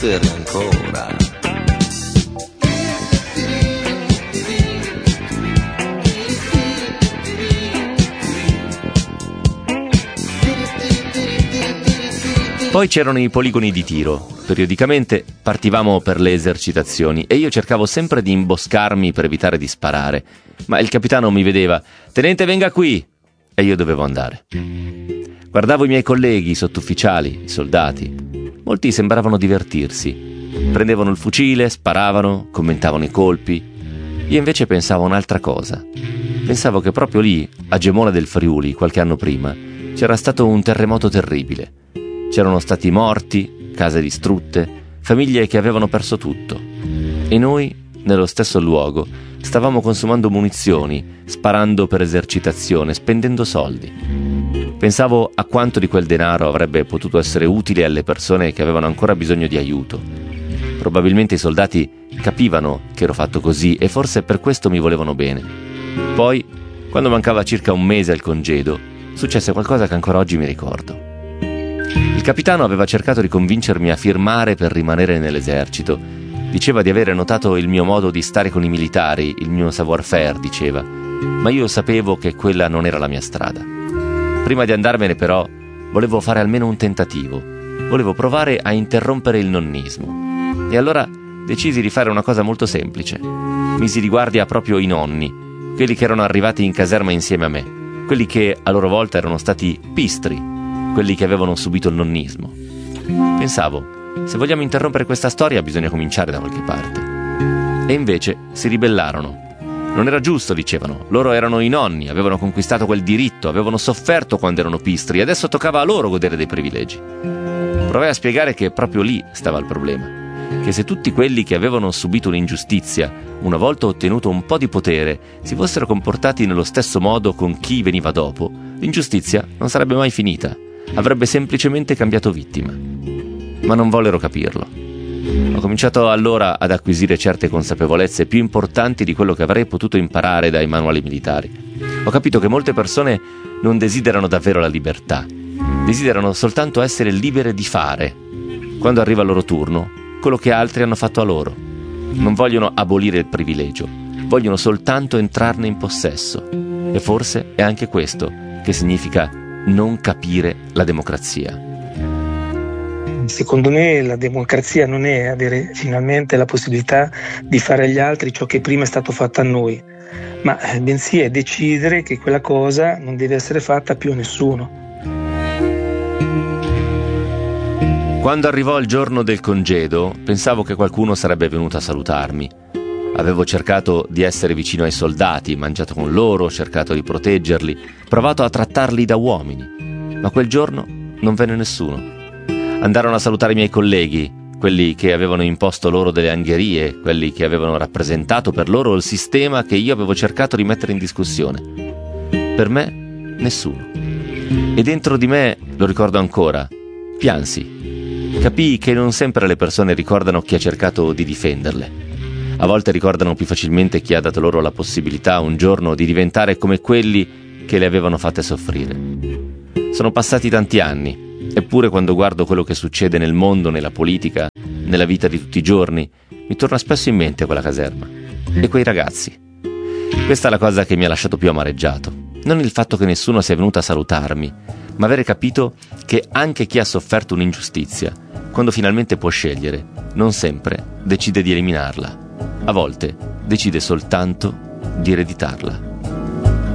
ancora. Poi c'erano i poligoni di tiro. Periodicamente partivamo per le esercitazioni e io cercavo sempre di imboscarmi per evitare di sparare, ma il capitano mi vedeva: «Tenente, venga qui!» e io dovevo andare. Guardavo i miei colleghi, i sottufficiali, i soldati. Molti sembravano divertirsi. Prendevano il fucile, sparavano, commentavano i colpi. Io invece pensavo a un'altra cosa. Pensavo che proprio lì, a Gemona del Friuli, qualche anno prima, c'era stato un terremoto terribile. C'erano stati morti, case distrutte, famiglie che avevano perso tutto. E noi, nello stesso luogo, stavamo consumando munizioni, sparando per esercitazione, spendendo soldi. Pensavo a quanto di quel denaro avrebbe potuto essere utile alle persone che avevano ancora bisogno di aiuto. Probabilmente i soldati capivano che ero fatto così e forse per questo mi volevano bene. Poi, quando mancava circa un mese al congedo, successe qualcosa che ancora oggi mi ricordo. Il capitano aveva cercato di convincermi a firmare per rimanere nell'esercito. Diceva di avere notato il mio modo di stare con i militari, il mio savoir-faire, diceva. Ma io sapevo che quella non era la mia strada. Prima di andarmene, però, volevo fare almeno un tentativo. Volevo provare a interrompere il nonnismo. E allora decisi di fare una cosa molto semplice. Misi di guardia proprio i nonni, quelli che erano arrivati in caserma insieme a me, quelli che a loro volta erano stati pistri, quelli che avevano subito il nonnismo. Pensavo, se vogliamo interrompere questa storia bisogna cominciare da qualche parte. E invece si ribellarono. Non era giusto, dicevano. Loro erano i nonni, avevano conquistato quel diritto, avevano sofferto quando erano pistri e adesso toccava a loro godere dei privilegi. Provai a spiegare che proprio lì stava il problema. Che se tutti quelli che avevano subito un'ingiustizia, una volta ottenuto un po' di potere, si fossero comportati nello stesso modo con chi veniva dopo, l'ingiustizia non sarebbe mai finita. Avrebbe semplicemente cambiato vittima. Ma non vollero capirlo. Ho cominciato allora ad acquisire certe consapevolezze più importanti di quello che avrei potuto imparare dai manuali militari. Ho capito che molte persone non desiderano davvero la libertà. Desiderano soltanto essere libere di fare, quando arriva il loro turno, quello che altri hanno fatto a loro. Non vogliono abolire il privilegio, vogliono soltanto entrarne in possesso. E forse è anche questo che significa non capire la democrazia. Secondo me la democrazia non è avere finalmente la possibilità di fare agli altri ciò che prima è stato fatto a noi, ma bensì è decidere che quella cosa non deve essere fatta più a nessuno. Quando arrivò il giorno del congedo, pensavo che qualcuno sarebbe venuto a salutarmi. Avevo cercato di essere vicino ai soldati, mangiato con loro, cercato di proteggerli, provato a trattarli da uomini. Ma quel giorno non venne nessuno. Andarono a salutare i miei colleghi, quelli che avevano imposto loro delle angherie, quelli che avevano rappresentato per loro il sistema che io avevo cercato di mettere in discussione. Per me, nessuno. E dentro di me, lo ricordo ancora, piansi. Capii che non sempre le persone ricordano chi ha cercato di difenderle. A volte ricordano più facilmente chi ha dato loro la possibilità un giorno di diventare come quelli che le avevano fatte soffrire. Sono passati tanti anni. Eppure quando guardo quello che succede nel mondo, nella politica, nella vita di tutti i giorni, mi torna spesso in mente quella caserma e quei ragazzi. Questa è la cosa che mi ha lasciato più amareggiato. Non il fatto che nessuno sia venuto a salutarmi, ma avere capito che anche chi ha sofferto un'ingiustizia, quando finalmente può scegliere, non sempre decide di eliminarla. A volte decide soltanto di ereditarla.